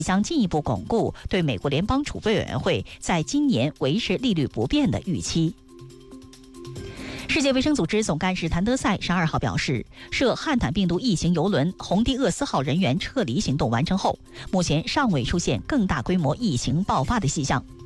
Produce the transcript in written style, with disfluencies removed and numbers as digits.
将进一步巩固对美国联邦储备委员会在今年维持利率不变的预期。世界卫生组织总干事谭德赛12号表示，涉汉坦病毒疫情邮轮红帝厄斯号人员撤离行动完成后，目前尚未出现更大规模疫情爆发的迹象。